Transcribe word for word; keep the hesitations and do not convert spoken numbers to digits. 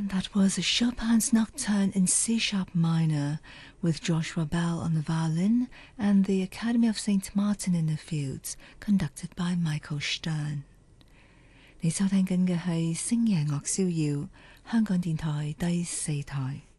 And that was a Chopin's Nocturne in C sharp minor with Joshua Bell on the violin and the Academy of Saint Martin in the Fields, conducted by Michael Stern. 你收聽緊嘅係星夜樂逍遙，香港電台第四台。